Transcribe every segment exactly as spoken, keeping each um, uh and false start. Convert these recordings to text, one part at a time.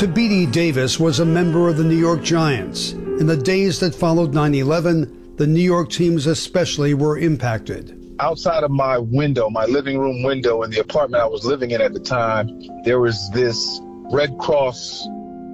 Tabidi Davis was a member of the New York Giants. In the days that followed nine eleven, the New York teams especially were impacted. Outside of my window, my living room window in the apartment I was living in at the time, there was this Red Cross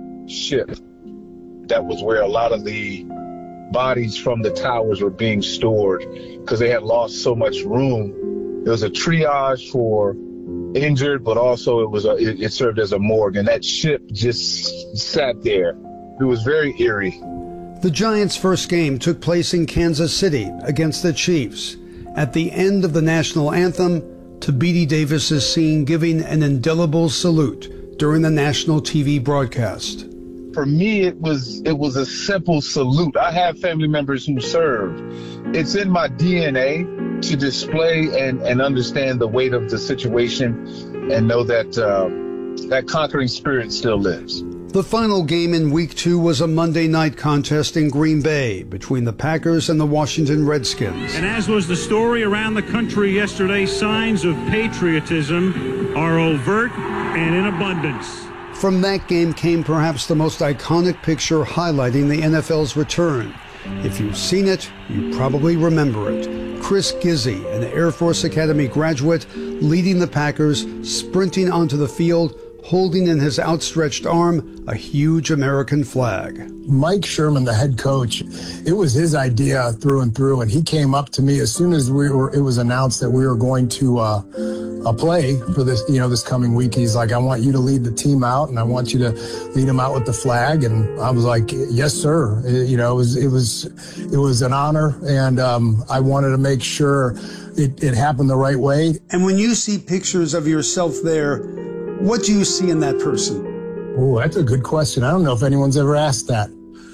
ship that was where a lot of the bodies from the towers were being stored because they had lost so much room. It was a triage for injured, but also it was a, it, it served as a morgue, and that ship just sat there. It was very eerie. The Giants' first game took place in Kansas City against the Chiefs. At the end of the national anthem, Tabidi Davis is seen giving an indelible salute during the national T V broadcast. For me, it was it was a simple salute. I have family members who served. It's in my D N A to display and, and understand the weight of the situation and know that uh, that conquering spirit still lives. The final game in week two was a Monday night contest in Green Bay between the Packers and the Washington Redskins. And as was the story around the country yesterday, signs of patriotism are overt and in abundance. From that game came perhaps the most iconic picture highlighting the N F L's return. If you've seen it, you probably remember it. Chris Gizzi, an Air Force Academy graduate, leading the Packers, sprinting onto the field, holding in his outstretched arm a huge American flag. Mike Sherman, the head coach, it was his idea through and through, and he came up to me as soon as we were. It was announced that we were going to uh, uh, play for this, you know, this coming week. He's like, "I want you to lead the team out, and I want you to lead them out with the flag." And I was like, "Yes, sir." It, you know, it was it was it was an honor, and um, I wanted to make sure it, it happened the right way. And when you see pictures of yourself there, what do you see in that person? Oh, that's a good question. I don't know if anyone's ever asked that.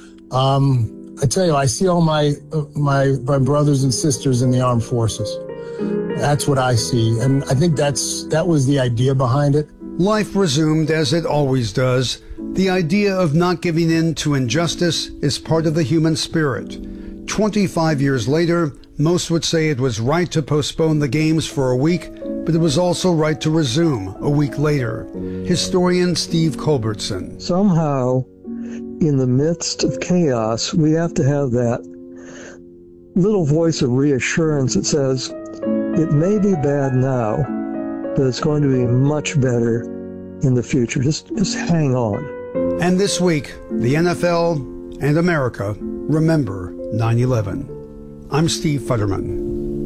Um, I tell you, I see all my, uh, my my brothers and sisters in the armed forces. That's what I see, and I think that's that was the idea behind it. Life resumed as it always does. The idea of not giving in to injustice is part of the human spirit. twenty-five years later, most would say it was right to postpone the games for a week, but it was also right to resume a week later. Historian Steve Culbertson. Somehow, in the midst of chaos, we have to have that little voice of reassurance that says, it may be bad now, but it's going to be much better in the future. Just, just hang on. And this week, the N F L and America remember nine eleven. I'm Steve Futterman.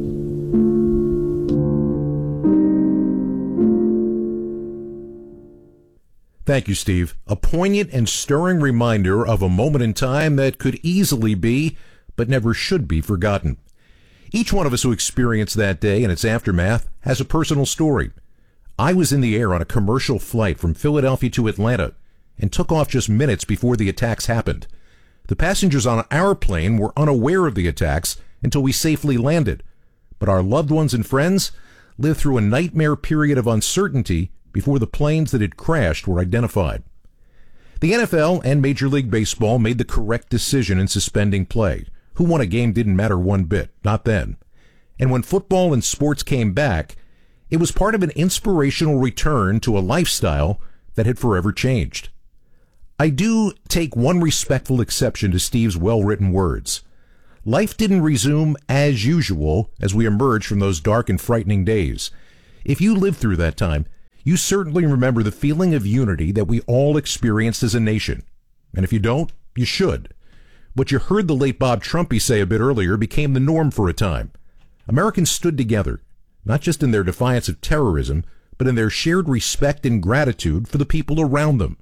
Thank you, Steve. A poignant and stirring reminder of a moment in time that could easily be, but never should be, forgotten. Each one of us who experienced that day and its aftermath has a personal story. I was in the air on a commercial flight from Philadelphia to Atlanta and took off just minutes before the attacks happened. The passengers on our plane were unaware of the attacks until we safely landed, but our loved ones and friends lived through a nightmare period of uncertainty before the planes that had crashed were identified. The N F L and Major League Baseball made the correct decision in suspending play. Who won a game didn't matter one bit, not then. And when football and sports came back, it was part of an inspirational return to a lifestyle that had forever changed. I do take one respectful exception to Steve's well-written words. Life didn't resume as usual as we emerged from those dark and frightening days. If you lived through that time, you certainly remember the feeling of unity that we all experienced as a nation. And if you don't, you should. What you heard the late Bob Trumpy say a bit earlier became the norm for a time. Americans stood together, not just in their defiance of terrorism, but in their shared respect and gratitude for the people around them.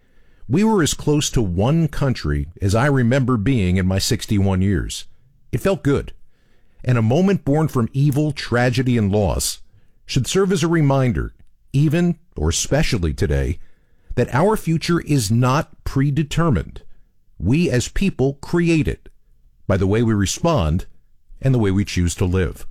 We were as close to one country as I remember being in my sixty-one years. It felt good. And a moment born from evil, tragedy, and loss should serve as a reminder, even or especially today, that our future is not predetermined. We as people create it by the way we respond and the way we choose to live.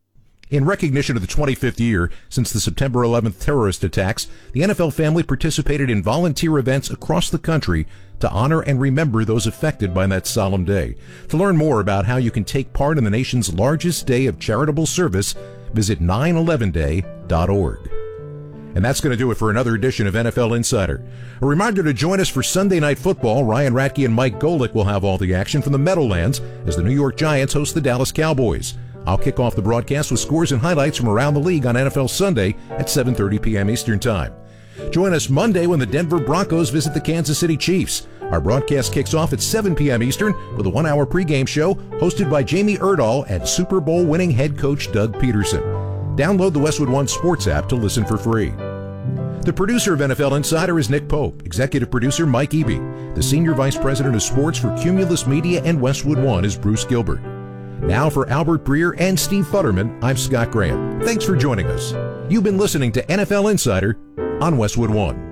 In recognition of the twenty-fifth year since the September eleventh terrorist attacks, the N F L family participated in volunteer events across the country to honor and remember those affected by that solemn day. To learn more about how you can take part in the nation's largest day of charitable service, visit nine eleven day dot org. And that's going to do it for another edition of N F L Insider. A reminder to join us for Sunday Night Football. Ryan Ratke and Mike Golick will have all the action from the Meadowlands as the New York Giants host the Dallas Cowboys. I'll kick off the broadcast with scores and highlights from around the league on N F L Sunday at seven thirty p.m. Eastern Time. Join us Monday when the Denver Broncos visit the Kansas City Chiefs. Our broadcast kicks off at seven p.m. Eastern with a one-hour pregame show hosted by Jamie Erdahl and Super Bowl winning head coach Doug Peterson. Download the Westwood One Sports app to listen for free. The producer of N F L Insider is Nick Pope, executive producer Mike Eby. The senior vice president of sports for Cumulus Media and Westwood One is Bruce Gilbert. Now for Albert Breer and Steve Futterman, I'm Scott Graham. Thanks for joining us. You've been listening to N F L Insider on Westwood One.